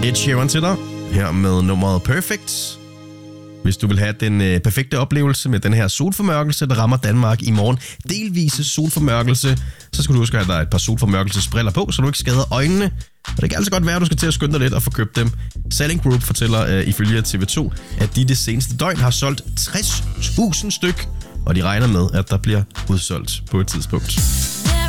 Ed Sheeran til dig, her med nummeret Perfect. Hvis du vil have den perfekte oplevelse med den her solformørkelse, der rammer Danmark i morgen, delvise solformørkelse, så skal du huske at have dig et par solformørkelsesbriller på, så du ikke skader øjnene. Og det kan altså godt være, at du skal til at skynde dig lidt og få købt dem. Selling Group fortæller ifølge TV2, at de det seneste døgn har solgt 60.000 styk, og de regner med, at der bliver udsolgt på et tidspunkt.